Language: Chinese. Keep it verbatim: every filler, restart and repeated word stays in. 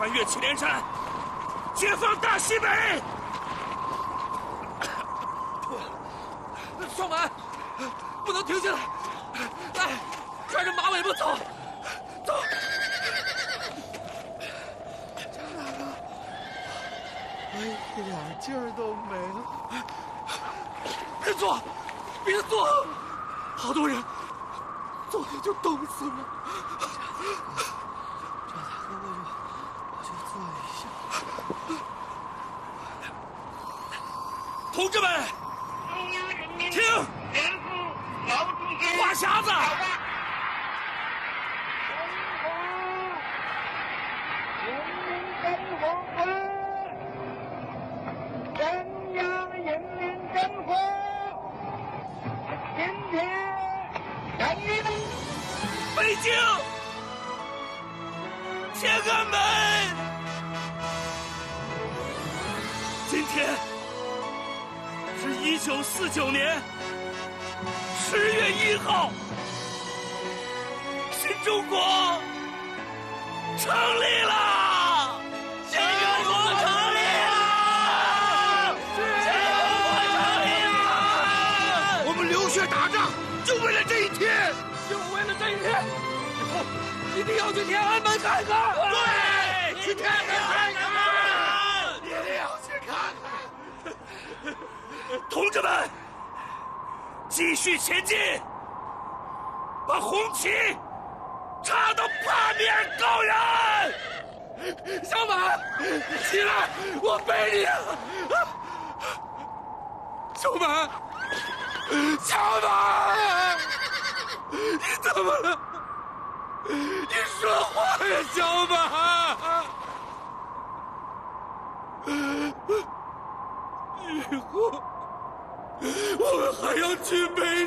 穿越祁连山，解放大西北！ 双满，不能停下来！来，拽着马尾巴走，走！ 张大哥，我一点劲儿都没了。 别坐，别坐，好多人，坐下就冻死了。 张大哥，我就我就坐一下。 同志们，听，话匣子。北京天安门，今天是一九四九年十月一号，新中国成立了！新中国成立了！新中国成立了！ 我们流血打仗，就为了这一天。 就为了这一天，以后一定要去天安门看看。 对，去天安门看看，一定要去看看。 同志们，继续前进，把红旗插到八面高原。 小满，起来，我背你啊！小满，小满。你怎么了？你说话呀，小满！以后我们还要去北